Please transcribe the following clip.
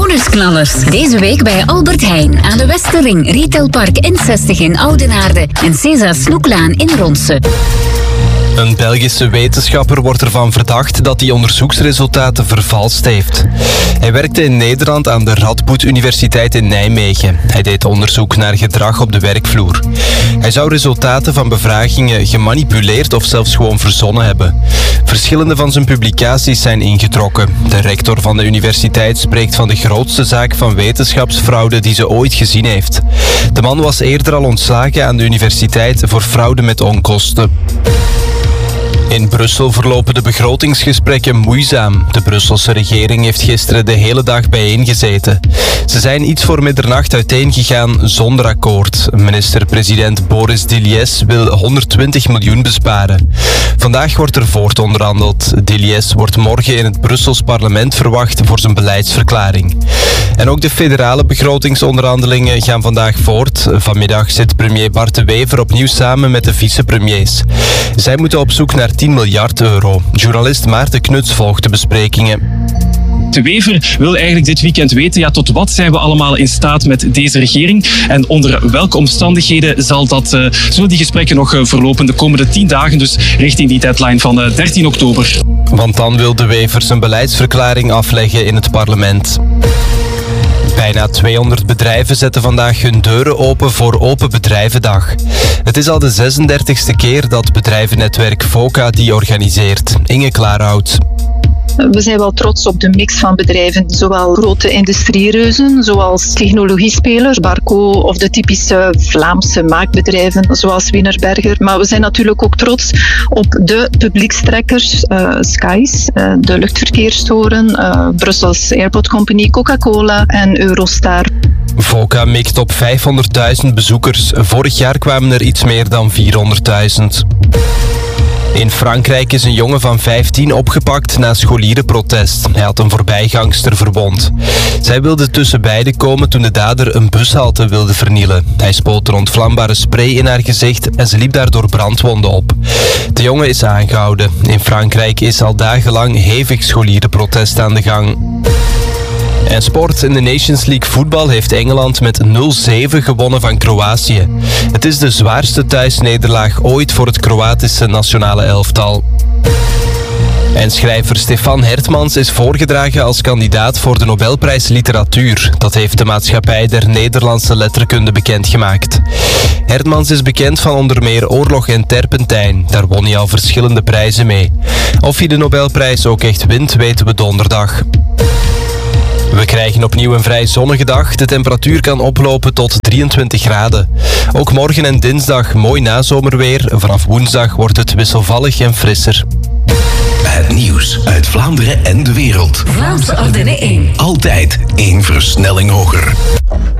Bonusknallers. Deze week bij Albert Heijn aan de Westerring, Retailpark N60 in Oudenaarde en César Snoeklaan in Ronse. Een Belgische wetenschapper wordt ervan verdacht dat hij onderzoeksresultaten vervalst heeft. Hij werkte in Nederland aan de Radboud Universiteit in Nijmegen. Hij deed onderzoek naar gedrag op de werkvloer. Hij zou resultaten van bevragingen gemanipuleerd of zelfs gewoon verzonnen hebben. Verschillende van zijn publicaties zijn ingetrokken. De rector van de universiteit spreekt van de grootste zaak van wetenschapsfraude die ze ooit gezien heeft. De man was eerder al ontslagen aan de universiteit voor fraude met onkosten. In Brussel verlopen de begrotingsgesprekken moeizaam. De Brusselse regering heeft gisteren de hele dag bijeengezeten. Ze zijn iets voor middernacht uiteengegaan zonder akkoord. Minister-president Boris Diliès wil 120 miljoen besparen. Vandaag wordt er voortonderhandeld. Diliès wordt morgen in het Brussels parlement verwacht voor zijn beleidsverklaring. En ook de federale begrotingsonderhandelingen gaan vandaag voort. Vanmiddag zit premier Bart de Wever opnieuw samen met de vicepremiers. Zij moeten op zoek naar 10 miljard euro. Journalist Maarten Knuts volgt de besprekingen. De Wever wil eigenlijk dit weekend weten, tot wat zijn we allemaal in staat met deze regering en onder welke omstandigheden zullen die gesprekken nog verlopen de komende 10 dagen, dus richting die deadline van 13 oktober. Want dan wil de Wever zijn beleidsverklaring afleggen in het parlement. Bijna 200 bedrijven zetten vandaag hun deuren open voor Open Bedrijvendag. Het is al de 36e keer dat bedrijvennetwerk VOCA die organiseert. Inge Klaarhout. We zijn wel trots op de mix van bedrijven, zowel grote industriereuzen, zoals technologiespelers, Barco of de typische Vlaamse maakbedrijven, zoals Wienerberger. Maar we zijn natuurlijk ook trots op de publiekstrekkers, Skies, de luchtverkeerstoren, Brussels Airport Company, Coca-Cola en Eurostar. VOCA mikt op 500.000 bezoekers. Vorig jaar kwamen er iets meer dan 400.000. In Frankrijk is een jongen van 15 opgepakt na scholierenprotest. Hij had een voorbijgangster verwond. Zij wilde tussen beiden komen toen de dader een bushalte wilde vernielen. Hij spoot een ontvlambare spray in haar gezicht en ze liep daardoor brandwonden op. De jongen is aangehouden. In Frankrijk is al dagenlang hevig scholierenprotest aan de gang. En sport. In de Nations League voetbal heeft Engeland met 0-7 gewonnen van Kroatië. Het is de zwaarste thuisnederlaag ooit voor het Kroatische nationale elftal. En schrijver Stefan Hertmans is voorgedragen als kandidaat voor de Nobelprijs Literatuur. Dat heeft de Maatschappij der Nederlandse Letterkunde bekendgemaakt. Hertmans is bekend van onder meer Oorlog en Terpentijn. Daar won hij al verschillende prijzen mee. Of hij de Nobelprijs ook echt wint, weten we donderdag. We krijgen opnieuw een vrij zonnige dag. De temperatuur kan oplopen tot 23 graden. Ook morgen en dinsdag mooi nazomerweer. Vanaf woensdag wordt het wisselvallig en frisser. Het nieuws uit Vlaanderen en de wereld. Vlaamse Ardennen 1. Altijd 1 versnelling hoger.